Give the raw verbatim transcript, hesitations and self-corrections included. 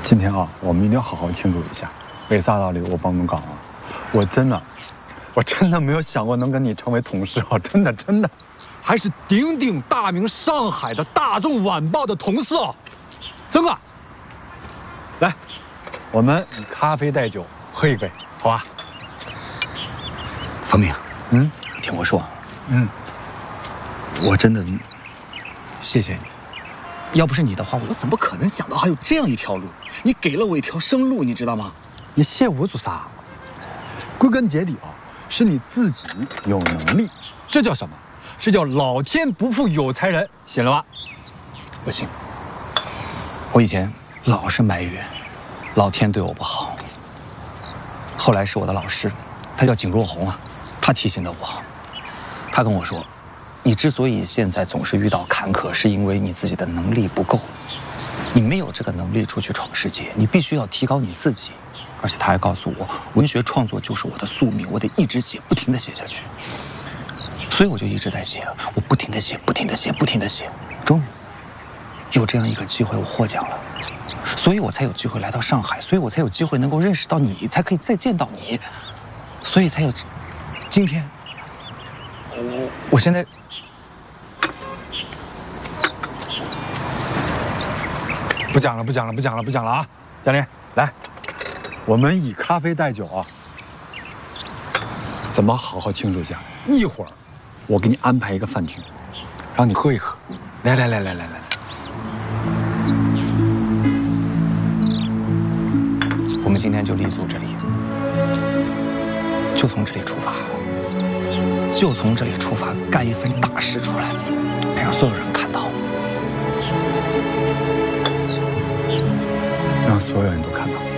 今天啊，我们一定要好好庆祝一下。为啥道理？我帮侬讲啊，我真的，我真的没有想过能跟你成为同事啊！真的，真的，还是鼎鼎大名上海的《大众晚报》的同事啊！曾哥，来，我们以咖啡代酒，喝一杯，好吧？ 方明， 嗯， 听我说， 嗯， 我真的谢谢你。要不是你的话，我怎么可能想到还有这样一条路？你给了我一条生路，你知道吗？ 你谢我做啥？归根结底啊，是你自己有能力，这叫什么？这叫老天不负有才人，信了吧？ 不信。我以前老是埋怨老天对我不好，后来是我的老师，他叫景若红啊，他提醒的我。他跟我说，你之所以现在总是遇到坎坷，是因为你自己的能力不够，你没有这个能力出去闯世界，你必须要提高你自己。而且他还告诉我，文学创作就是我的宿命，我得一直写，不停地写下去。所以我就一直在写，我不停地写，不停地写，不停地写。终于有这样一个机会，我获奖了，所以我才有机会来到上海，所以我才有机会能够认识到你，才可以再见到你，所以才有今天。我我现在不讲了，不讲了，不讲了，不讲了啊！嘉玲，来，我们以咖啡代酒啊，怎么好好庆祝一下？一会儿，我给你安排一个饭局，让你喝一喝。来来来来来来， 我们今天就立足这里，就从这里出发，就从这里出发，干一份大事出来，让所有人看到， 让所有人都看到。